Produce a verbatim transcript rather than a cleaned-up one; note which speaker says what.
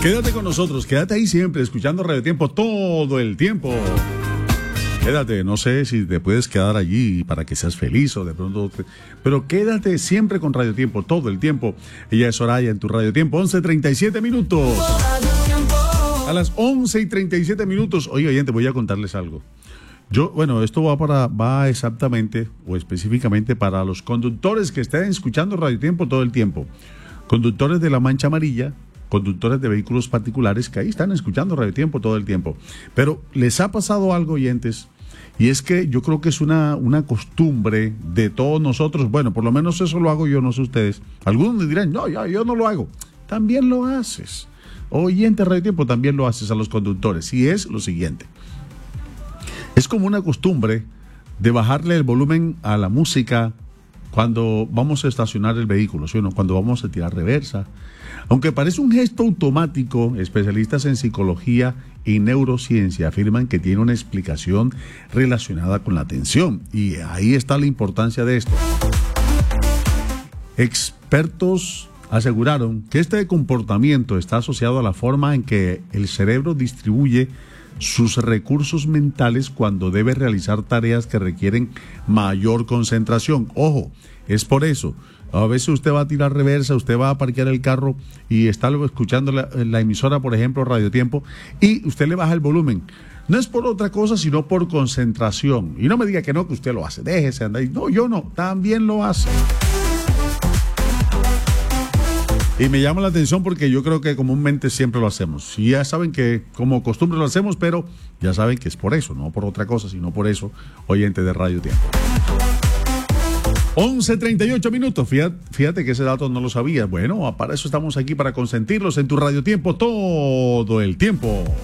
Speaker 1: Quédate con nosotros, quédate ahí siempre, escuchando Radio Tiempo todo el tiempo. Quédate, no sé si te puedes quedar allí para que seas feliz o de pronto... Te... Pero quédate siempre con Radio Tiempo, todo el tiempo. Ella es Soraya en tu Radio Tiempo, once treinta y siete minutos. A las once y treinta y siete minutos. Oye, oyente, voy a contarles algo. Yo, bueno, esto va para, va exactamente o específicamente para los conductores que estén escuchando Radio Tiempo todo el tiempo. Conductores de la Mancha Amarilla, conductores de vehículos particulares que ahí están escuchando Radio Tiempo todo el tiempo. Pero les ha pasado algo, oyentes, y es que yo creo que es una, una costumbre de todos nosotros. Bueno, por lo menos eso lo hago yo, no sé ustedes. Algunos me dirán, no, yo, yo no lo hago. También lo haces. Oyente Radio Tiempo, también lo haces a los conductores. Y es lo siguiente. Es como una costumbre de bajarle el volumen a la música cuando vamos a estacionar el vehículo, ¿sí o no? Cuando vamos a tirar reversa. Aunque parece un gesto automático, especialistas en psicología y neurociencia afirman que tiene una explicación relacionada con la atención. Y ahí está la importancia de esto. Expertos aseguraron que este comportamiento está asociado a la forma en que el cerebro distribuye sus recursos mentales cuando debe realizar tareas que requieren mayor concentración. Ojo, es por eso. A veces usted va a tirar reversa, usted va a parquear el carro y está escuchando la, la emisora, por ejemplo, Radio Tiempo, y usted le baja el volumen. No es por otra cosa, sino por concentración. Y no me diga que no, que usted lo hace. Déjese andar ahí. No, yo no. También lo hace. Y me llama la atención porque yo creo que comúnmente siempre lo hacemos. Y ya saben que como costumbre lo hacemos, pero ya saben que es por eso, no por otra cosa, sino por eso, oyente de Radio Tiempo. once treinta y ocho minutos, fíjate, fíjate que ese dato no lo sabía. Bueno, para eso estamos aquí, para consentirlos en tu Radio Tiempo todo el tiempo.